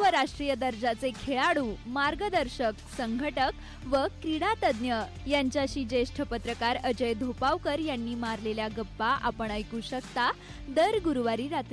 सर्व राष्ट्रीय दर्जाचे खेळाडू, मार्गदर्शक, संघटक व क्रीडा तज्ञ यांच्याशी ज्येष्ठ पत्रकार अजय धोपावकर यांनी मारलेल्या गप्पा आपण ऐकू शकता दर गुरुवारी रात्री